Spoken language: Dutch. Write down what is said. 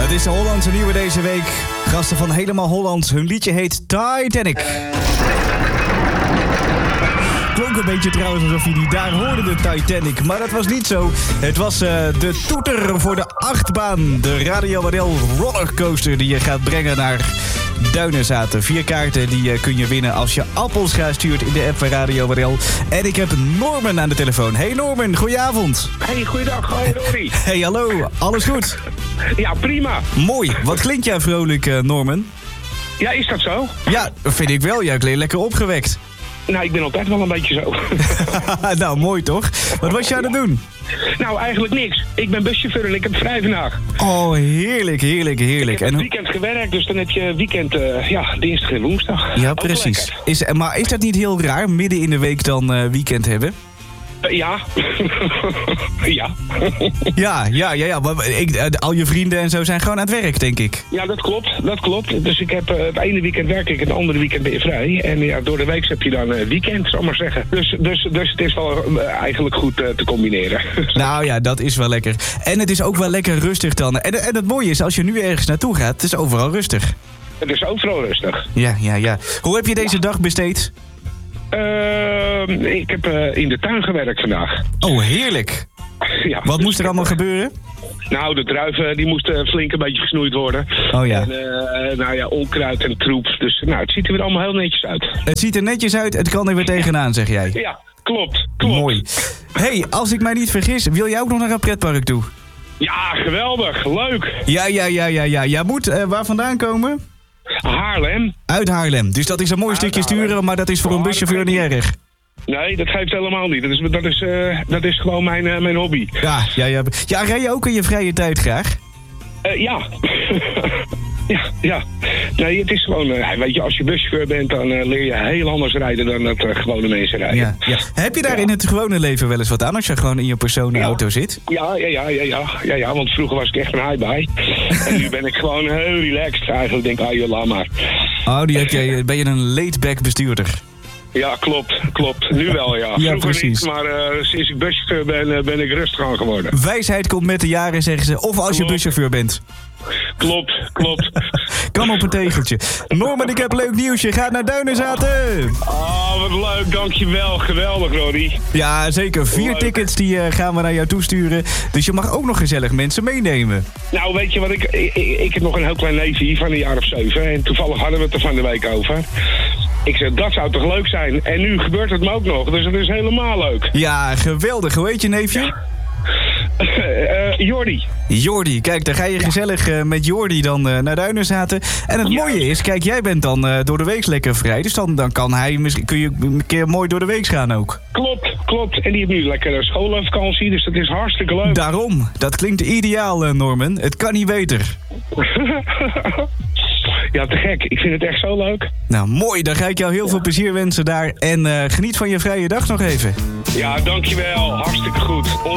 Het is de Hollandse nieuwe deze week. Gasten van Helemaal Holland. Hun liedje heet Titanic. Klonk een beetje trouwens alsof je die daar hoorde, de Titanic. Maar dat was niet zo. Het was de toeter voor de achtbaan. De Radio Waddell rollercoaster die je gaat brengen naar Duinezaten. 4 kaarten die kun je winnen als je appelscha stuurt in de app van Radio Waddell. En ik heb Norman aan de telefoon. Hey Norman, goedenavond. Hey, goeiedag. Hoi, Rory. Hey, hallo. Alles goed? Ja, prima. Mooi. Wat klinkt jij vrolijk, Norman? Ja, is dat zo? Ja, vind ik wel. Jij klinkt lekker opgewekt. Nou, ik ben altijd wel een beetje zo. Nou, mooi toch? Wat was je aan het doen? Nou, eigenlijk niks. Ik ben buschauffeur en ik heb vrij vandaag. Oh, heerlijk, heerlijk, heerlijk. Ik heb het weekend gewerkt, dus dan heb je weekend, dinsdag en woensdag. Ja, Ook precies. lekker. Maar is dat niet heel raar, midden in de week dan weekend hebben? Ja. Ja. Ja. Maar al je vrienden en zo zijn gewoon aan het werk, denk ik. Ja, dat klopt. Dus ik heb het ene weekend werk ik en het andere weekend ben je vrij. En ja, door de week heb je dan weekend, zal ik maar zeggen. Dus het is wel eigenlijk goed te combineren. Nou ja, dat is wel lekker. En het is ook wel lekker rustig dan. En het mooie is, als je nu ergens naartoe gaat, het is overal rustig. Het is overal rustig. Ja. Hoe heb je deze dag besteed? Ik heb in de tuin gewerkt vandaag. Oh, heerlijk. Ja, Wat moest er allemaal gebeuren? Nou, de druiven die moesten flink een beetje gesnoeid worden. Oh ja. En onkruid en troep. Dus het ziet er weer allemaal heel netjes uit. Het ziet er netjes uit, het kan er weer tegenaan, zeg jij. Ja, klopt. Mooi. Hey, als ik mij niet vergis, wil jij ook nog naar een pretpark toe? Ja, geweldig. Leuk. Ja. Jij moet waar vandaan komen? Haarlem. Uit Haarlem. Dus dat is een mooi stukje sturen, maar dat is voor een buschauffeur niet erg. Nee, dat geeft helemaal niet. Dat is gewoon mijn hobby. Ja. Ja, rij je ook in je vrije tijd graag? Ja. Ja. Nee, het is gewoon... weet je, als je buschauffeur bent, dan leer je heel anders rijden dan dat gewone mensen rijden. Ja. Heb je daar in het gewone leven wel eens wat aan als je gewoon in je personenauto zit? Ja, want vroeger was ik echt een high-bye. En nu ben ik gewoon heel relaxed. Eigenlijk denk ik, joh, laat maar. Oh, ben je een laid-back bestuurder? Ja, klopt. Nu wel, ja. Ja, Vroeger precies. niet, maar sinds ik buschauffeur ben ik rustig aan geworden. Wijsheid komt met de jaren, zeggen ze. Of als je buschauffeur bent. Klopt. Kan op een tegeltje. Norman, ik heb leuk nieuws. Je gaat naar Duinezaten. Oh, wat leuk. Dankjewel. Geweldig, Roddy. Ja, zeker. 4 tickets die gaan we naar jou toesturen. Dus je mag ook nog gezellig mensen meenemen. Nou, weet je wat? Ik heb nog een heel klein neefje hier van een jaar of 7. En toevallig hadden we het er van de week over. Ik zei, dat zou toch leuk zijn? En nu gebeurt het me ook nog. Dus het is helemaal leuk. Ja, geweldig. Hoe heet je neefje? Jordi, kijk, dan ga je gezellig met Jordi dan naar Duinezaten. En het mooie is, kijk, jij bent dan door de week lekker vrij. Dus dan kun je een keer mooi door de week gaan ook. Klopt. En die hebben nu lekker schoolvakantie, dus dat is hartstikke leuk. Daarom, dat klinkt ideaal, Norman. Het kan niet beter. Ja, te gek. Ik vind het echt zo leuk. Nou, mooi. Dan ga ik jou heel veel plezier wensen daar. En geniet van je vrije dag nog even. Ja, dankjewel. Hartstikke goed.